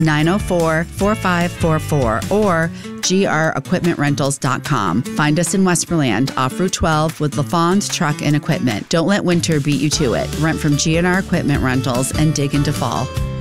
904-4544 or grequipmentrentals.com. Find us in Westmoreland off Route 12 with LaFawn's Truck and Equipment. Don't let winter beat you to it. Rent from GNR Equipment Rentals and dig into fall.